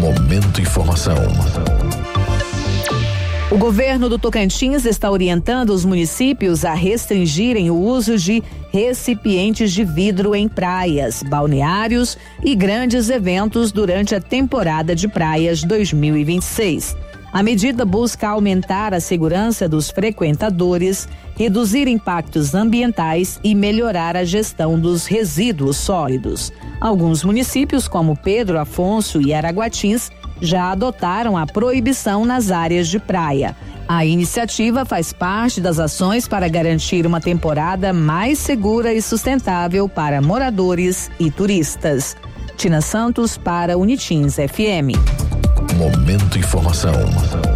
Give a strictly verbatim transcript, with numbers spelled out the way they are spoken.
Momento Informação. O governo do Tocantins está orientando os municípios a restringirem o uso de recipientes de vidro em praias, balneários e grandes eventos durante a temporada de praias dois mil e vinte e seis. A medida busca aumentar a segurança dos frequentadores, reduzir impactos ambientais e melhorar a gestão dos resíduos sólidos. Alguns municípios, como Pedro Afonso e Araguatins, já adotaram a proibição nas áreas de praia. A iniciativa faz parte das ações para garantir uma temporada mais segura e sustentável para moradores e turistas. Tina Santos para Unitins F M. Momento Informação.